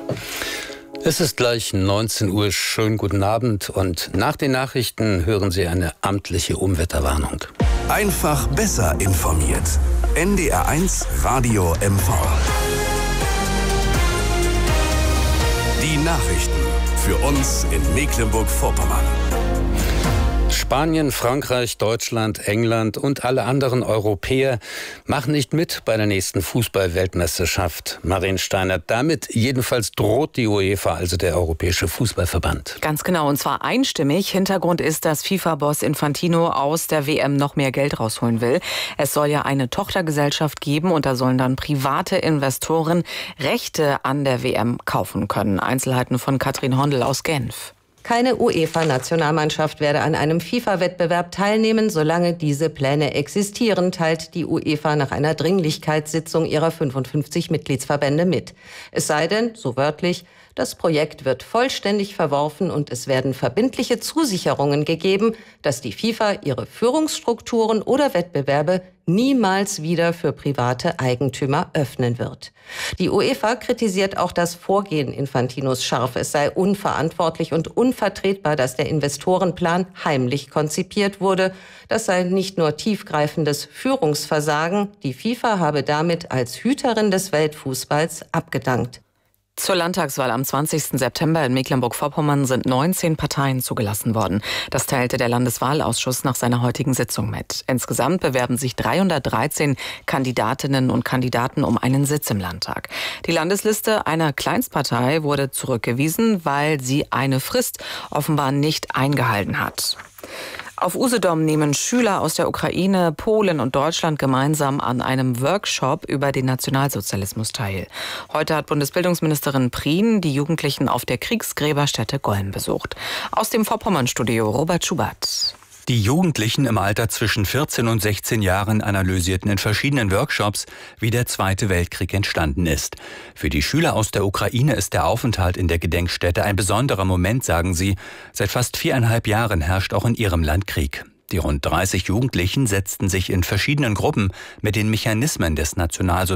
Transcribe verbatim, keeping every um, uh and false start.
Es ist gleich neunzehn Uhr. Schönen guten Abend. Und nach den Nachrichten hören Sie eine amtliche Umwetterwarnung. Einfach besser informiert. N D R eins Radio M V. Die Nachrichten für uns in Mecklenburg-Vorpommern. Spanien, Frankreich, Deutschland, England und alle anderen Europäer machen nicht mit bei der nächsten Fußball-Weltmeisterschaft. Marien Steiner, damit jedenfalls droht die UEFA, also der Europäische Fußballverband. Ganz genau, und zwar einstimmig. Hintergrund ist, dass FIFA-Boss Infantino aus der W M noch mehr Geld rausholen will. Es soll ja eine Tochtergesellschaft geben und da sollen dann private Investoren Rechte an der W M kaufen können. Einzelheiten von Katrin Hondel aus Genf. Keine UEFA-Nationalmannschaft werde an einem FIFA-Wettbewerb teilnehmen, solange diese Pläne existieren, teilt die UEFA nach einer Dringlichkeitssitzung ihrer fünfundfünfzig Mitgliedsverbände mit. Es sei denn, so wörtlich, das Projekt wird vollständig verworfen und es werden verbindliche Zusicherungen gegeben, dass die FIFA ihre Führungsstrukturen oder Wettbewerbe niemals wieder für private Eigentümer öffnen wird. Die UEFA kritisiert auch das Vorgehen Infantinos scharf. Es sei unverantwortlich und unvertretbar, dass der Investorenplan heimlich konzipiert wurde. Das sei nicht nur tiefgreifendes Führungsversagen. Die FIFA habe damit als Hüterin des Weltfußballs abgedankt. Zur Landtagswahl am zwanzigsten September in Mecklenburg-Vorpommern sind neunzehn Parteien zugelassen worden. Das teilte der Landeswahlausschuss nach seiner heutigen Sitzung mit. Insgesamt bewerben sich dreihundertdreizehn Kandidatinnen und Kandidaten um einen Sitz im Landtag. Die Landesliste einer Kleinstpartei wurde zurückgewiesen, weil sie eine Frist offenbar nicht eingehalten hat. Auf Usedom nehmen Schüler aus der Ukraine, Polen und Deutschland gemeinsam an einem Workshop über den Nationalsozialismus teil. Heute hat Bundesbildungsministerin Prien die Jugendlichen auf der Kriegsgräberstätte Golm besucht. Aus dem Vorpommern-Studio Robert Schubert. Die Jugendlichen im Alter zwischen vierzehn und sechzehn Jahren analysierten in verschiedenen Workshops, wie der Zweite Weltkrieg entstanden ist. Für die Schüler aus der Ukraine ist der Aufenthalt in der Gedenkstätte ein besonderer Moment, sagen sie. Seit fast viereinhalb Jahren herrscht auch in ihrem Land Krieg. Die rund dreißig Jugendlichen setzten sich in verschiedenen Gruppen mit den Mechanismen des Nationalsozialismus